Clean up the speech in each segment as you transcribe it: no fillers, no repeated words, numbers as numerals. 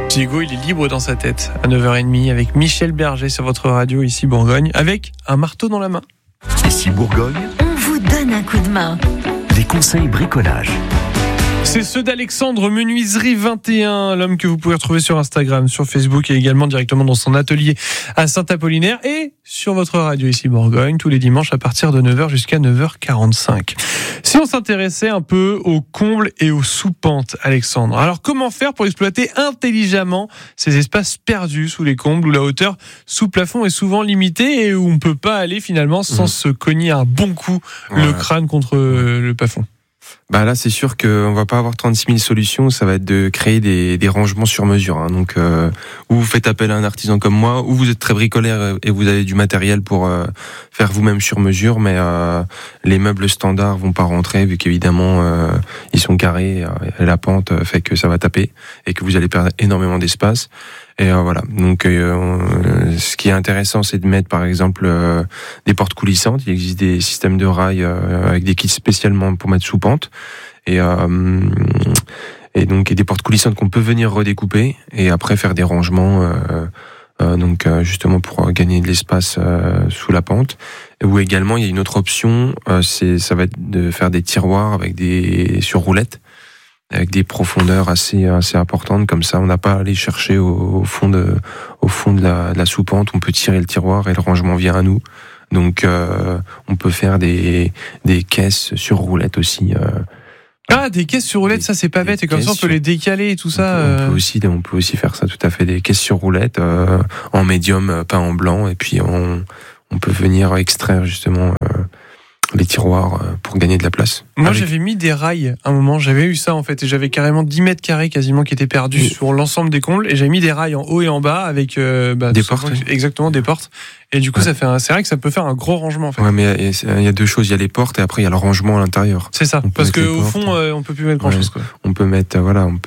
Hugo, il est libre dans sa tête à 9h30 avec Michel Berger sur votre radio ici Bourgogne, avec un marteau dans la main. Ici Bourgogne, on vous donne un coup de main. Les conseils bricolage. C'est ceux d'Alexandre Menuiserie 21, l'homme que vous pouvez retrouver sur Instagram, sur Facebook et également directement dans son atelier à Saint-Apollinaire et sur votre radio ici Bourgogne tous les dimanches à partir de 9h jusqu'à 9h45. Si on s'intéressait un peu aux combles et aux sous-pentes, Alexandre, alors comment faire pour exploiter intelligemment ces espaces perdus sous les combles où la hauteur sous plafond est souvent limitée et où on ne peut pas aller finalement sans se cogner un bon coup le crâne contre le plafond? Bah là, c'est sûr qu'on va pas avoir 36 000 solutions. Ça va être de créer des rangements sur mesure. Donc, ou vous faites appel à un artisan comme moi, ou vous êtes très bricolaire et vous avez du matériel pour faire vous-même sur mesure. Mais les meubles standards vont pas rentrer vu qu'évidemment ils sont carrés et la pente fait que ça va taper et que vous allez perdre énormément d'espace. Et voilà. Donc, ce qui est intéressant, c'est de mettre, par exemple, des portes coulissantes. Il existe des systèmes de rails avec des kits spécialement pour mettre sous pente, et donc des portes coulissantes qu'on peut venir redécouper et après faire des rangements. Donc, justement pour gagner de l'espace sous la pente. Ou également, il y a une autre option, ça va être de faire des tiroirs avec sur roulettes, avec des profondeurs assez importantes, comme ça on n'a pas à aller chercher au fond de la sous-pente, on peut tirer le tiroir et le rangement vient à nous. Donc on peut faire des caisses sur roulette aussi. Des caisses sur roulette, ça c'est pas bête, et comme ça on peut les décaler et tout ça. On peut aussi faire ça, tout à fait, des caisses sur roulette en médium peint en blanc, et puis on peut venir extraire justement les tiroirs pour gagner de la place. Moi j'avais mis des rails à un moment, j'avais eu ça en fait, et j'avais carrément 10 mètres carrés quasiment qui étaient perdus sur l'ensemble des combles, et j'avais mis des rails en haut et en bas avec des portes. Exactement, des portes. Et du coup c'est vrai que ça peut faire un gros rangement en fait. Ouais, mais il y a deux choses, il y a les portes et après il y a le rangement à l'intérieur. C'est ça, parce que au fond on peut plus mettre grand chose quoi. On peut mettre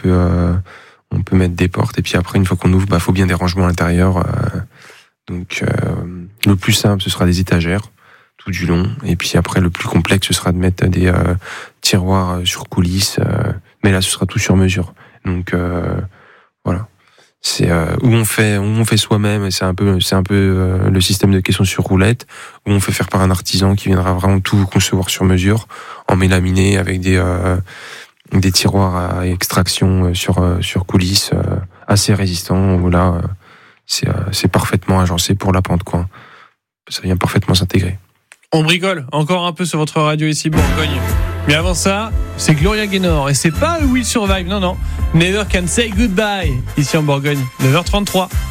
on peut mettre des portes, et puis après une fois qu'on ouvre, faut bien des rangements à l'intérieur. Donc le plus simple ce sera des étagères tout du long, et puis après le plus complexe ce sera de mettre des tiroirs sur coulisses, mais là ce sera tout sur mesure. Donc voilà, c'est où on fait soi-même, et c'est un peu le système de caisson sur roulette, où on fait faire par un artisan qui viendra vraiment tout concevoir sur mesure en mélaminé avec des tiroirs à extraction sur coulisses assez résistants, où là c'est parfaitement agencé pour la pente quoi. Ça vient parfaitement s'intégrer. On bricole encore un peu sur votre radio ici Bourgogne. Mais avant ça, c'est Gloria Gaynor, et c'est pas Will Survive, non. Never Can Say Goodbye ici en Bourgogne, 9h33.